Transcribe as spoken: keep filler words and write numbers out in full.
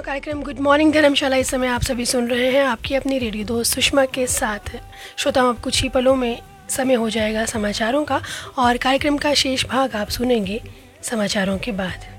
कार्यक्रम good morning धर्मशाला इस समय आप सभी सुन रहे हैं आपकी अपनी रेडियो दोस्त सुषमा के साथ। श्रोताओं, अब कुछ ही पलों में समय हो जाएगा समाचारों का और कार्यक्रम का शेष भाग आप सुनेंगे समाचारों के बाद।